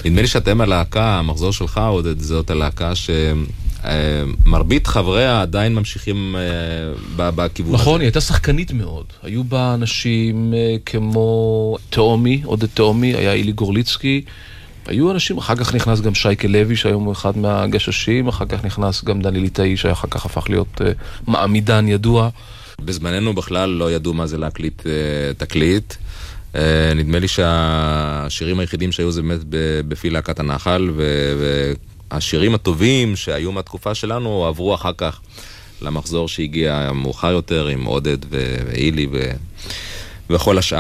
נדמה לי שאתם הלהקה, המחזור שלך, עודד, זאת הלהקה שמרבית חבריה עדיין ממשיכים בכיוון הזה. נכון, היא הייתה שחקנית מאוד. היו בה אנשים כמו תאומי, עודד תאומי, היה אילי גורליצקי, היו אנשים, אחר כך נכנס גם שייקה לוי, שהיום הוא אחד מהגששים, אחר כך נכנס גם דני ליטאי, שאחר כך הפך להיות מעמידן ידוע. בזמננו בכלל לא ידעו מה זה להקליט תקליט. נדמה לי שהשירים היחידים שהיו זה באמת בפי להקת הנחל, והשירים הטובים שהיו מהתקופה שלנו עברו אחר כך למחזור שהגיע מאוחר יותר עם עודד ואילי וכל השאר.